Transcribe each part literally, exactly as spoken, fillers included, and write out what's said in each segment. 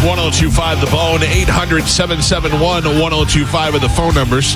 one oh two five The Bone. eight hundred, seven seven one, one oh two five are the phone numbers.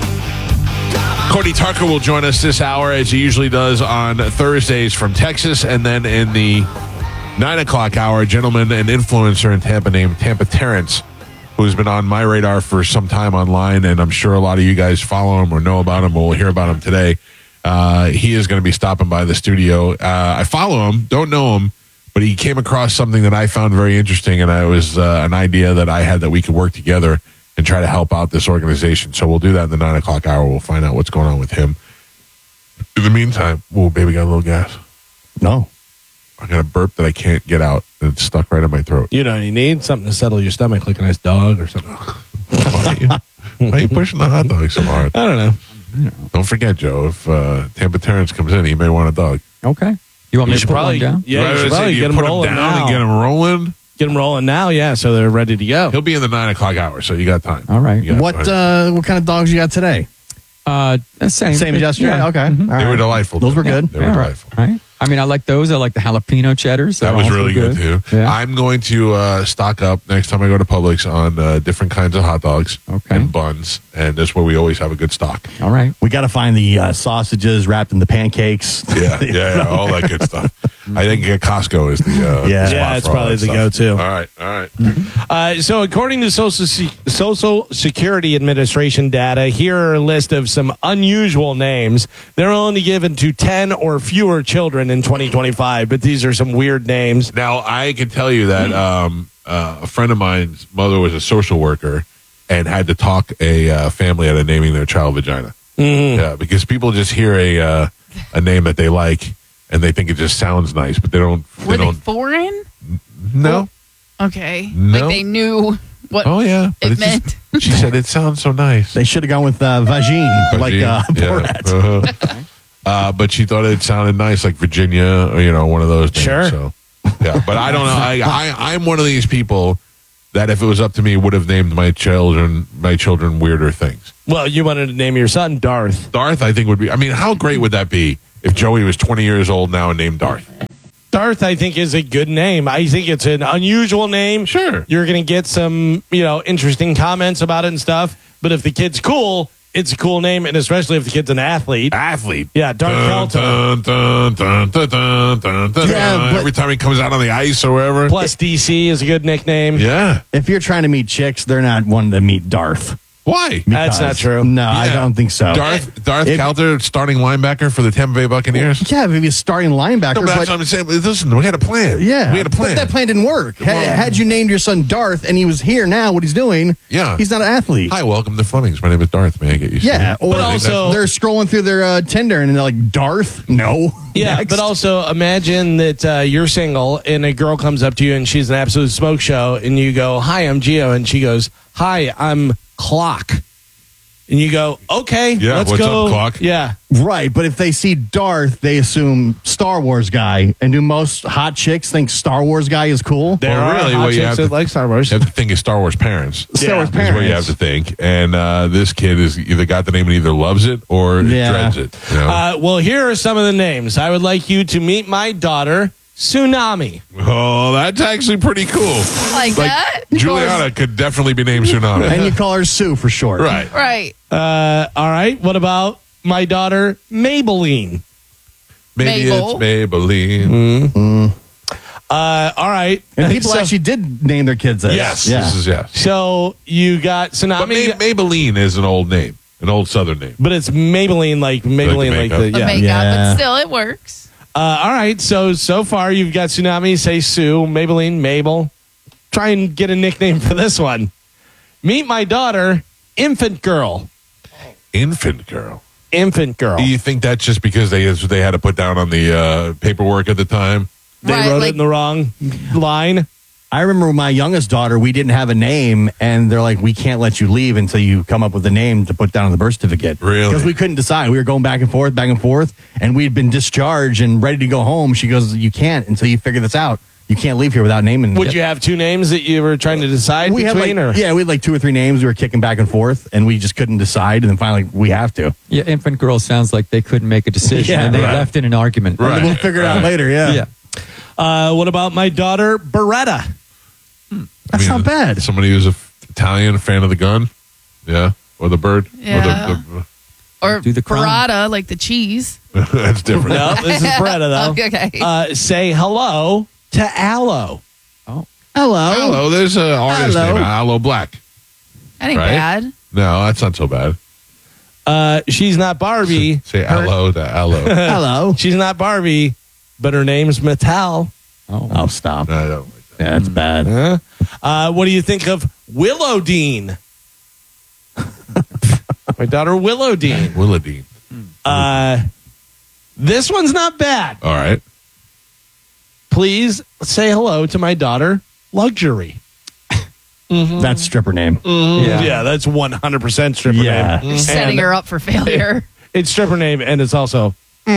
Courtney Tucker will join us this hour, as he usually does on Thursdays from Texas. And then in the nine o'clock hour, a gentleman and influencer in Tampa named Tampa Terrence, who's been on my radar for some time online, and I'm sure a lot of you guys follow him or know about him, or will hear about him today. Uh, he is going to be stopping by the studio. Uh, I follow him, don't know him, but he came across something that I found very interesting, and it was uh, an idea that I had that we could work together and try to help out this organization. So we'll do that in the nine o'clock hour. We'll find out what's going on with him. In the meantime, whoa, baby, got a little gas. No. I got a burp that I can't get out, and it's stuck right in my throat. You know, you need something to settle your stomach, like a nice dog or something. Why are you, why are you pushing the hot dog so hard? I don't know. Don't forget, Joe, if uh, Tampa Terrence comes in, he may want a dog. Okay. You want me You to should put probably, one down? yeah, Right, you I should was saying, probably you get them put him rolling down now. and get him rolling. Get them rolling now, yeah, so they're ready to go. He'll be in the nine o'clock hour, so you got time. All right. You got What time. uh, what kind of dogs you got today? Uh, same. Same as yesterday? Yeah. Okay. Mhm. All They were right. delightful. Those were good. They were Yeah, delightful. Right. I mean, I like those. I like the jalapeno cheddars. That They're was also really good, too. Yeah. I'm going to uh, stock up next time I go to Publix on uh, different kinds of hot dogs Okay. and buns, and that's where we always have a good stock. All right. We got to find the uh, sausages wrapped in the pancakes. Yeah, yeah, yeah, all that good stuff. I think uh, Costco is the uh, Yeah. spot Yeah, it's for all probably that the stuff. go-to. All right, all right. Uh, so according to Social, Se- Social Security Administration data, here are a list of some unusual names. They're only given to ten or fewer children in twenty twenty-five, but these are some weird names. Now, I can tell you that um, uh, a friend of mine's mother was a social worker and had to talk a uh, family out of naming their child Vagina. Mm-hmm. Yeah, because people just hear a uh, a name that they like and they think it just sounds nice, but they don't. They Were they don't. foreign? No. Okay. No. Like they knew what Oh yeah. But it it's just- meant. she said it sounds so nice. They should have gone with uh, vagine, like uh, Yeah. Borat. Uh-huh. Uh, but she thought it sounded nice, like Virginia, or you know, one of those names. Sure. So, yeah, but I don't know. I, I I'm one of these people that, if it was up to me, would have named my children my children weirder things. Well, you wanted to name your son Darth. Darth, I think, would be. I mean, how great would that be if Joey was twenty years old now and named Darth? Darth, I think, is a good name. I think it's an unusual name. Sure. You're going to get some, you know, interesting comments about it and stuff. But if the kid's cool, it's a cool name, and especially if the kid's an athlete. Athlete. Yeah, Darth Kelter. Dun, dun, dun, dun, dun, dun, dun, Yeah, dun. but- Every time he comes out on the ice or wherever. Plus D C is a good nickname. Yeah. If you're trying to meet chicks, they're not wanting to meet Darth. Why? That's not Because- true. No, I Yeah. don't think so. Darth Darth If- Kelter, starting linebacker for the Tampa Bay Buccaneers. Yeah, maybe a starting linebacker. No, but that's but- what I'm saying. Listen, we had a plan. yeah, we had a plan. But that plan didn't work. Had, Well- had you named your son Darth and he was here now, what he's doing, Yeah. he's not an athlete. Hi, welcome to Fleming's. My name is Darth. May I get you? Yeah, some? or But also- they're scrolling through their uh, Tinder and they're like, Darth? No. Yeah, Next. but also imagine that uh, you're single and a girl comes up to you and she's an absolute smoke show, and you go, "Hi, I'm Gio," and she goes, "Hi, I'm Clock." And you go, "Okay, Yeah, let's what's go." up, Clock? Yeah, Right, but if they see Darth, they assume Star Wars guy. And do most hot chicks think Star Wars guy is cool? there Well, are really, hot what you chicks have that to- like Star Wars. You have to think of Star Wars parents. Star Wars Is parents. what you have to think. And uh, this kid is either got the name and either loves it or Yeah. dreads it. You know? Uh, well, here are some of the names. I would like you to meet my daughter, Tsunami. oh, that's actually pretty cool. Like, Like that? Juliana could definitely be named Tsunami. And you call her Sue for short. Right. Right. Uh, all right. What about my daughter, Maybelline? Maybe Mabel. it's Maybelline. Uh, all right. And people So- actually did name their kids that. Yes. Yeah. This is yes. So you got But Tsunami, May- Maybelline is an old name, an old Southern name. but it's Maybelline, like Maybelline, like, makeup. the The yeah. makeup, Yeah. but still, it works. Uh, all right. So so far you've got Tsunami, say Sue, Maybelline, Mabel. Try and get a nickname for this one. Meet my daughter, Infant Girl. Infant girl. Infant Girl. Do you think that's just because they that's what they had to put down on the uh, paperwork at the time? They Right, wrote like- it in the wrong line. I remember with my youngest daughter, we didn't have a name, and they're like, we can't let you leave until you come up with a name to put down on the birth certificate. Really? Because we couldn't decide. We were going back and forth, back and forth, and we'd been discharged and ready to go home. She goes, you can't until you figure this out. You can't leave here without naming. Would you have two names that you were trying to decide We had like, between? or? yeah, we had like two or three names. We were kicking back and forth, and we just couldn't decide. And then finally, we have to. Yeah, infant girl sounds like they couldn't make a decision, Yeah, and they right. left in an argument. Right. We'll figure it out later. Yeah. Yeah. Uh, what about my daughter, Beretta? That's not bad. Somebody who's a Italian, a fan of the gun, yeah, or the bird, Yeah. or the, Or Do the crime. burrata, like the cheese. the that's different. No, this is Bretta, though. Okay. Uh, say hello to Aloe. Hello. Aloe, there's an artist Hello. named Aloe Black. That ain't Right? bad. No, that's not so bad. Uh, she's not Barbie. Say Her- aloe to aloe. No, Hello. She's not Barbie, but her name's Mattel. Oh. Oh, stop. I don't like that. Yeah, that's bad. Huh? Uh, what do you think of Willow Dean? My daughter Willow Dean. Willadine. Uh, this one's not bad. All right. Please say hello to my daughter Luxury. That's stripper name. Yeah, yeah that's one hundred percent stripper Yeah. name. You're setting And her up for failure. It's stripper name, and it's also.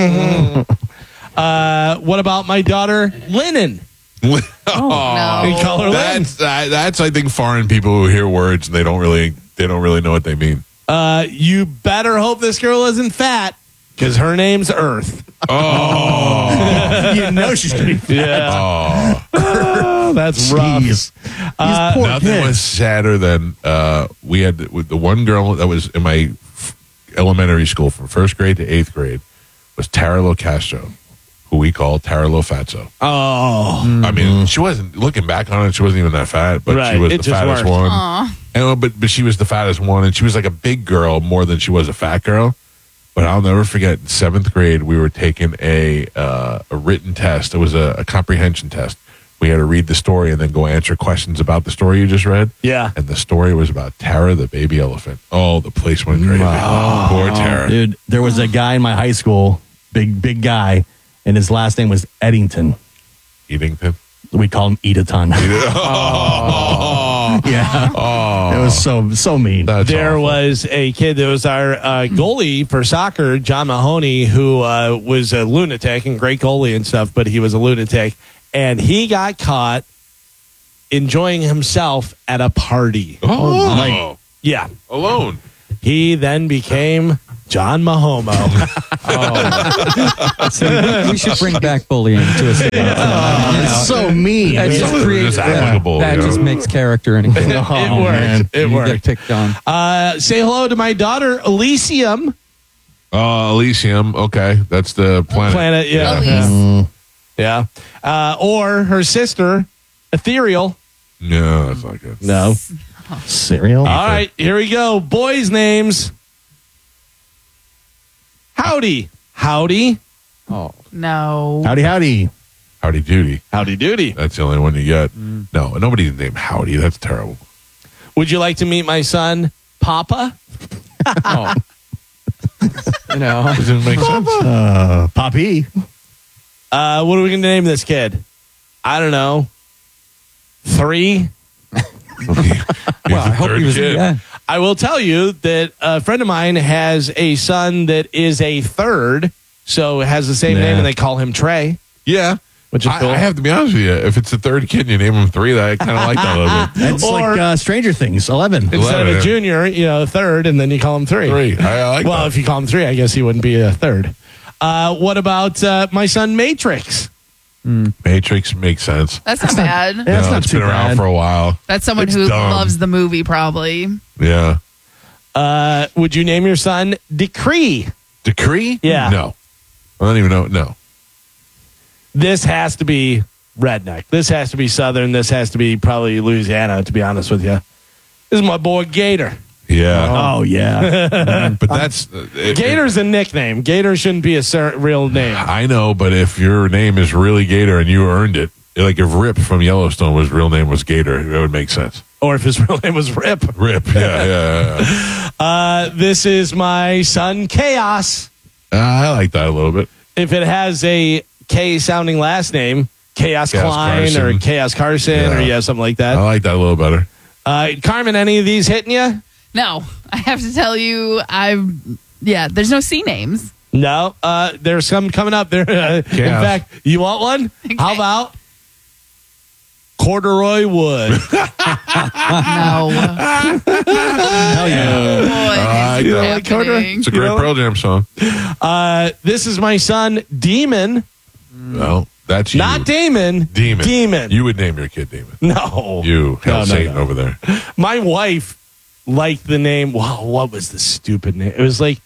uh, what about my daughter Linen? oh, No. We call her Lynn. That's uh, that's I think foreign people who hear words and they don't really they don't really know what they mean. Uh, you better hope this girl isn't fat, because her name's Earth. Oh, You know she's going to be Yeah, oh. oh, that's rough. Jeez. Uh, These poor Nothing kids. was sadder than uh, we had with the one girl that was in my f- elementary school from first grade to eighth grade was Tara Lo Castro, who we call Tara Lo Fatso. Oh, I mean, she wasn't looking back on it. She wasn't even that fat, but Right, she was it the just fattest worked. one. Aw. And, but but she was the fattest one, and she was like a big girl more than she was a fat girl. But I'll never forget. In seventh grade, we were taking a uh, a written test. It was a, a comprehension test. We had to read the story and then go answer questions about the story you just read. yeah. And the story was about Tara, the baby elephant. Oh, the place went crazy. Poor Tara. Dude, there was a guy in my high school, big, big guy, and his last name was Eddington. Eatington. We call him Eat a ton. Oh, Yeah. oh, It was so, so mean. that's There awful. was a kid that was our uh, goalie for soccer, John Mahoney, who uh, was a lunatic and great goalie and stuff, but he was a lunatic. And he got caught enjoying himself at a party. Oh, Like- Yeah. alone. He then became John Mahomo. So we should bring back bullying to us. It's so mean. That I mean, just It's creates just applicable, that you know? just makes character and Oh, it man. worked. It you worked. get picked on. Uh, say hello to my daughter, Elysium. Uh, Elysium. Okay, that's the planet. Planet, yeah. Elise. Yeah. Uh, or her sister, Ethereal. No, that's not good. No. Cereal? All right, here we go. Boys' names. Howdy. Howdy. Oh, No. Howdy, howdy. Howdy Doody. Howdy doody. That's the only one you get. No, nobody's named Howdy. That's terrible. Would you like to meet my son, Papa? oh. You know, Doesn't make sense. Uh, Poppy. Uh, what are we going to name this kid? I don't know. Three. Well, well, I hope he was. Yeah. I will tell you that a friend of mine has a son that is a third, so has the same Yeah. name, and they call him Trey, Yeah. which is I, cool. I have to be honest with you. If it's the third kid and you name him three, that I kind of like that a little bit. That's Or- like uh, Stranger Things, eleven. Instead of Eleven. a junior, you know, third, and then you call him three. Three. I, I like Well, that. if you call him three, I guess he wouldn't be a third. Uh, what about uh, my son Matrix? Matrix makes sense. That's not bad. Yeah, You it's know, not it's too been around bad. for a while. That's someone It's who dumb. loves the movie, probably. Yeah. Uh, would you name your son Decree? Decree? Yeah. No. I don't even know. No. This has to be redneck. This has to be Southern. This has to be probably Louisiana, to be honest with you. This is my boy Gator. Yeah. Oh, yeah. But that's. uh, it- Gator's a nickname. Gator shouldn't be a cer- real name. I know, but if your name is really Gator and you earned it, like if Rip from Yellowstone was real name was Gator, it would make sense. Or if his real name was Rip. Rip, yeah, yeah, yeah. Uh, this is my son Chaos. Uh, I like that a little bit. If it has a K sounding last name, Chaos, Chaos Klein Carson. or Chaos Carson Yeah. or yeah, something like I that. like that a little better. Uh, Carmen, any of these hitting you? No, I have to tell you, I've, yeah, there's no C names. No. Uh, there's some coming up there. In Chaos. fact, you want one? How Okay. about Corduroy Wood? No. Hell yeah. What I is like that. Like Corduroy? happening? It's a great You know- Pearl Jam song. uh, this is my son Demon. Well, That's you. Not Damon. Demon. Demon. You would name your kid Demon. No. You, hell No, no, Satan no. over there. My wife liked the name. Wow, what was the stupid name? It was like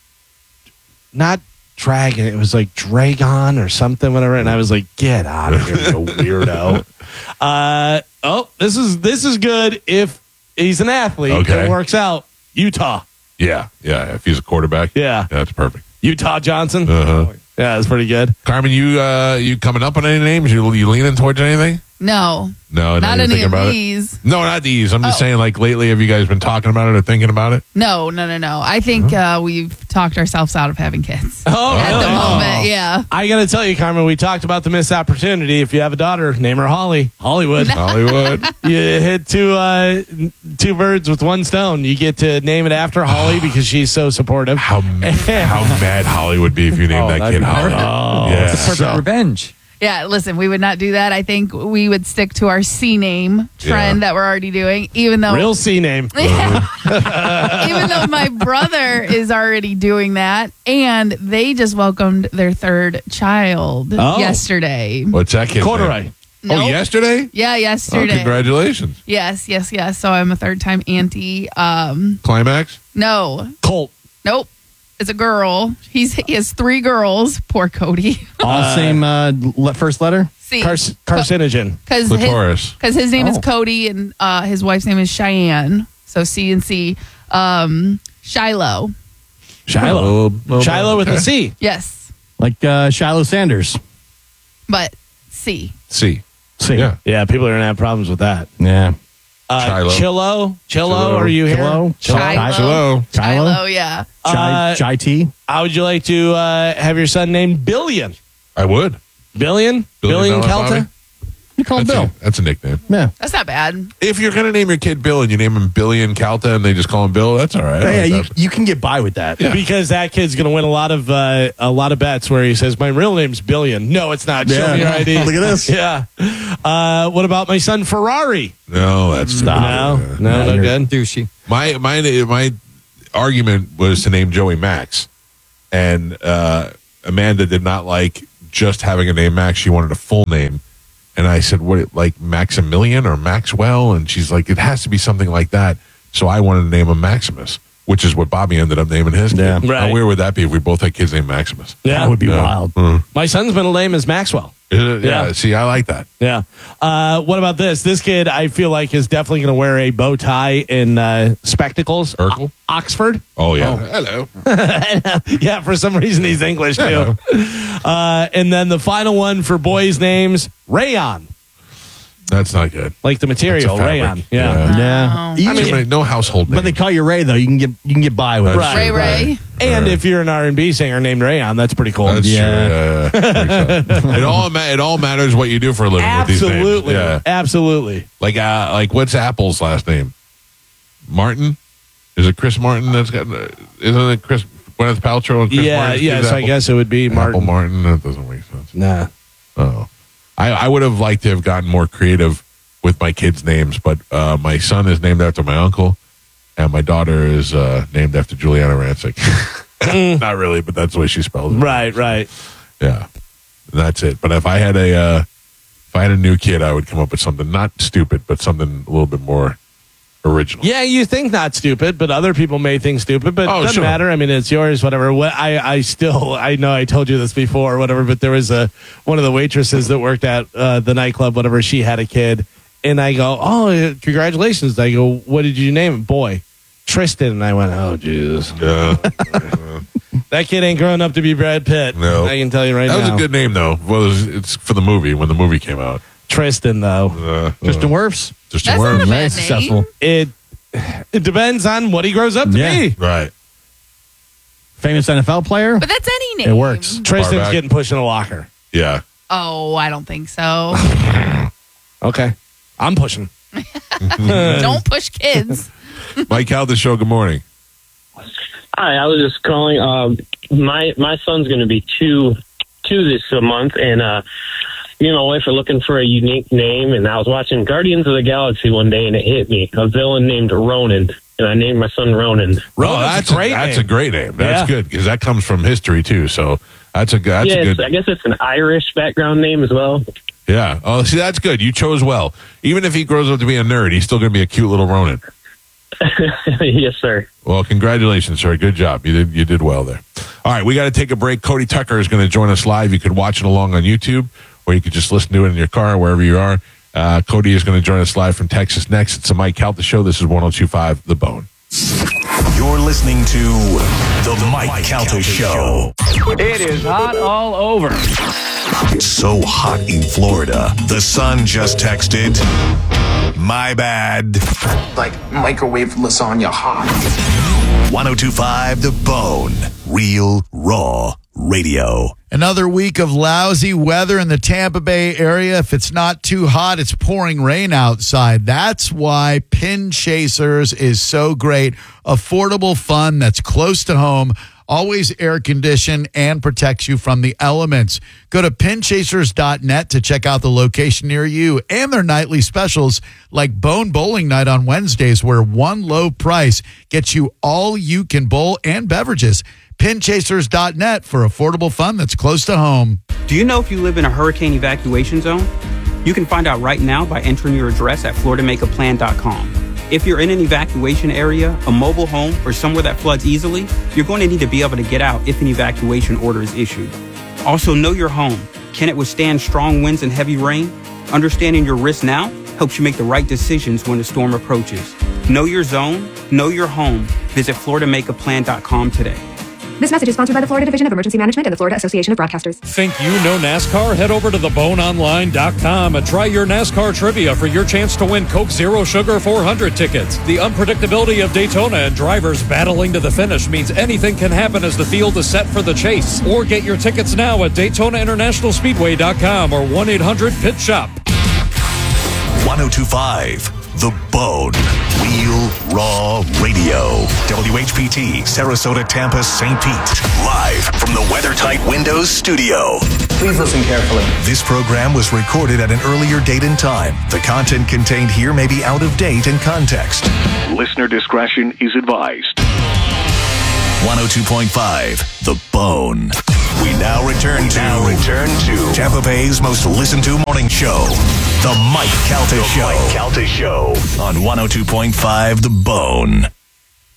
not Dragon. It was like Dragon or something, whatever. And I was like, get out of here, you weirdo. Uh, oh, this is this is good if he's an athlete. Okay. It works out. Utah. Yeah, yeah. If he's a quarterback, Yeah. that's perfect. Utah Johnson. Uh-huh. Yeah, that's pretty good. Carmen, you uh, you coming up on any names? You you leaning towards anything? No, No, not you're any thinking of about it? these. No, not these. I'm just Oh. saying, like lately, have you guys been talking about it or thinking about it? No, no, no, no. I think uh, we've talked ourselves out of having kids Oh, at really? the moment. Yeah. I got to tell you, Carmen, we talked about the missed opportunity. If you have a daughter, name her Holly. Hollywood. Hollywood. You hit two uh, two birds with one stone. You get to name it after Holly because she's so supportive. How how mad Holly would be if you named Oh, that that'd kid be Holly. perfect. yeah. It's a perfect So- revenge. Yeah, listen, we would not do that. I think we would stick to our C name trend Yeah. that we're already doing, even though Real C name. even though my brother is already doing that, and they just welcomed their third child Oh. yesterday. What's that kid? Corduroy. Oh, Nope. yesterday? Yeah, Oh, yesterday. congratulations. yes, yes, yes. So I'm a third time auntie. Um, Climax? no, Colt. nope. It's a girl. He's he has three girls. Poor Cody. All same uh, le- first letter. See, Cars- carcinogen. because Clitoris. because his name is Oh. Cody and uh, his wife's name is Cheyenne. So C and C. Um, Shiloh. Shiloh. Oh, Shiloh with a C. Yes, Like uh, Shiloh Sanders. but C. C. See. Yeah. Yeah, people are going to have problems with that. Yeah. Uh, Chilo. Chilo. Chilo, Chilo. are you here? Chilo. Shiloh. Hello. Shiloh. Shiloh, yeah. Uh, Jai, Jai T. How would you like to uh, have your son named Billion? I would. Billion? Billion, Billion Dollar Kelta? Bobby? You call him That's Bill. a, that's a nickname. Yeah. That's not bad. If you're going to name your kid Bill and you name him Billy and Calta and they just call him Bill, that's all right. I Yeah, like you, that. you can get by with that. Yeah. Because that kid's going to win a lot of uh, a lot of bets where he says, my real name's Billion. No, it's not. Show Yeah. me your I D. Look at this. Yeah. Uh, what about my son Ferrari? No, that's No, not. no, no you're- good. Douchey. My my my argument was to name Joey Max, and uh, Amanda did not like just having a name Max. She wanted a full name, and I said, "What, like Maximilian or Maxwell?" And she's like, "It has to be something like that." So I wanted to name him Maximus, which is what Bobby ended up naming his kid. Yeah. Right. How weird would that be if we both had kids named Maximus? Yeah. That would be Yeah. wild. Mm. My son's been lame as Maxwell. Is it? Yeah. Yeah. See, I like that. Yeah. Uh, what about this? This kid, I feel like, is definitely going to wear a bow tie and uh, spectacles. Urkel? O- Oxford. Oh yeah. Hello. Yeah, for some reason he's English too. Uh, and then the final one for boys' names, Rayon, That's not good. like the material, That's a fabric. Rayon. Yeah. Yeah. Yeah. Oh. You I can mean, get- no household name. but they call you Ray though. You can get you can get by with That's it. Ray true. Ray. And Right. if you're an R and B singer named Rayon, that's pretty cool. That's Yeah. true. Yeah, yeah, yeah. it all ma- it all matters what you do for a living with these names. Absolutely. Yeah. Absolutely. Like uh, like what's Apple's last name? Martin? Is it Chris Martin? That's got. Uh, isn't it Chris Gwyneth Paltrow and Chris yeah, Martin? yeah. So I guess it would be Apple Martin. Martin. That doesn't make sense. Nah. Oh, I, I would have liked to have gotten more creative with my kids' names, but uh, my son is named after my uncle, and my daughter is uh, named after Juliana Rancic. Not really, but that's the way she spells it. Right, right. Yeah, and that's it. But if I had a uh, if I had a new kid, I would come up with something not stupid, but something a little bit more original. Yeah, you think not stupid, but other people may think stupid, but Oh, it doesn't sure. matter. I mean, it's yours, whatever. What I, I still, I know I told you this before, whatever, but there was a, one of the waitresses that worked at uh, the nightclub, whatever, she had a kid. And I go, oh, congratulations. I go, what did you name him? Boy, Tristan. And I went, oh, Jesus. Yeah. That kid ain't growing up to be Brad Pitt. No. I can tell you right That now. was a good name, though. Well, it was, it's for the movie when the movie came out. Tristan, though. Uh, Just uh, in Werfs. just That's a not word. a Very bad name. successful. It, it depends on what he grows up to Yeah. be. Right. Famous N F L player. But that's any name. It works. Tristan's Barback. getting pushed in a locker. Yeah. Oh, I don't think so. Okay. I'm pushing. Don't push kids. Mike Calda Show, good morning. Hi, I was just calling. Um, my my son's going to be two two this month, and uh, me and my wife are looking for a unique name. And I was watching Guardians of the Galaxy one day, and it hit me. A villain named Ronan, and I named my son Ronan. Oh, Ronan's that's a great a, that's name. a great name. That's Yeah. good because that comes from history too. So That's a good. That's yeah, a it's, good. I guess it's an Irish background name as well. Yeah. Oh, see, that's good. You chose well. Even if he grows up to be a nerd, he's still going to be a cute little Ronin. Yes, sir. Well, congratulations, sir. Good job. You did you did well there. All right, we got to take a break. Cody Tucker is going to join us live. You could watch it along on YouTube, or you could just listen to it in your car, wherever you are. Uh, Cody is going to join us live from Texas next. It's the Mike Calta Show. This is one oh two point five The Bone. You're listening to The Mike, Mike Calta Show. It is hot all over. It's so hot in Florida. The sun just texted, my bad. Like microwave lasagna hot. one oh two point five The Bone. Real, raw radio. Another week of lousy weather in the Tampa Bay area. If it's not too hot, it's pouring rain outside. That's why Pin Chasers is so great. Affordable fun that's close to home, always air conditioned, and protects you from the elements. Go to pin chasers dot net to check out the location near you and their nightly specials like Bone Bowling Night on Wednesdays, where one low price gets you all you can bowl and beverages. pin chasers dot net for affordable fun that's close to home. Do you know if you live in a hurricane evacuation zone? You can find out right now by entering your address at florida make a plan dot com. If you're in an evacuation area, a mobile home, or somewhere that floods easily, you're going to need to be able to get out if an evacuation order is issued. Also, know your home. Can it withstand strong winds and heavy rain? Understanding your risk now helps you make the right decisions when the storm approaches. Know your zone, know your home. Visit florida make a plan dot com today. This message is sponsored by the Florida Division of Emergency Management and the Florida Association of Broadcasters. Think you know NASCAR? Head over to the bone online dot com and try your NASCAR trivia for your chance to win Coke Zero Sugar four hundred tickets. The unpredictability of Daytona and drivers battling to the finish means anything can happen as the field is set for the chase. Or get your tickets now at Daytona International Speedway dot com or one eight hundred pit shop. one oh two point five The Bone. Real, raw radio. W H P T, Sarasota, Tampa, Saint Pete. Live from the WeatherTight Windows studio. Please listen carefully. This program was recorded at an earlier date and time. The content contained here may be out of date in context. Listener discretion is advised. one oh two point five The Bone. We now return to, now return to Tampa Bay's most listened to morning show, The Mike Calta Show. Mike Calta Show on one oh two point five The Bone.